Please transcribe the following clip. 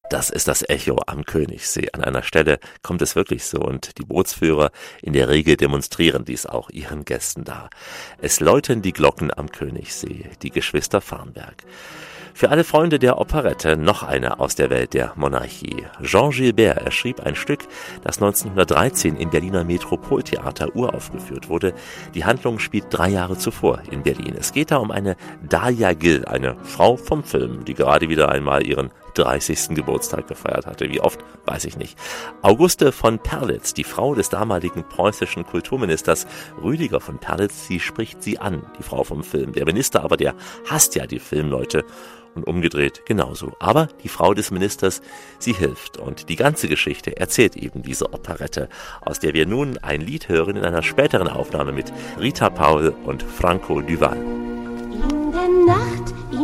Das ist das Echo am Königssee. An einer Stelle kommt es wirklich so und die Bootsführer in der Regel demonstrieren dies auch ihren Gästen dar. Es läuten die Glocken am Königssee, die Geschwister Farnberg. Für alle Freunde der Operette noch eine aus der Welt der Monarchie. Jean Gilbert erschrieb ein Stück, das 1913 im Berliner Metropoltheater uraufgeführt wurde. Die Handlung spielt 3 Jahre zuvor in Berlin. Es geht da um eine Dahlia Gill, eine Frau vom Film, die gerade wieder einmal ihren 30. Geburtstag gefeiert hatte. Wie oft, weiß ich nicht. Auguste von Perlitz, die Frau des damaligen preußischen Kulturministers Rüdiger von Perlitz, sie spricht sie an, die Frau vom Film. Der Minister aber, der hasst ja die Filmleute. Und umgedreht genauso. Aber die Frau des Ministers, sie hilft. Und die ganze Geschichte erzählt eben diese Operette, aus der wir nun ein Lied hören in einer späteren Aufnahme mit Rita Paul und Franco Duval.